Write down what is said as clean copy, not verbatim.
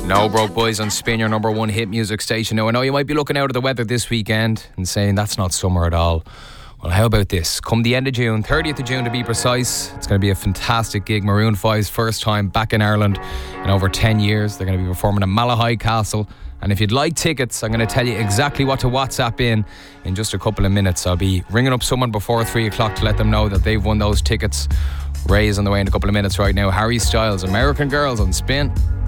No Broke Boys on Spin, your number one hit music station. Now, I know you might be looking out at the weather this weekend and saying that's not summer at all. Well, how about this? Come the end of June, 30th of June to be precise, it's going to be a fantastic gig. Maroon 5's first time back in Ireland in over 10 years. They're going to be performing at Malahide Castle. And if you'd like tickets, I'm going to tell you exactly what to WhatsApp in just a couple of minutes. I'll be ringing up someone before 3 o'clock to let them know that they've won those tickets. Ray is on the way in a couple of minutes right now. Harry Styles, American Girls on Spin.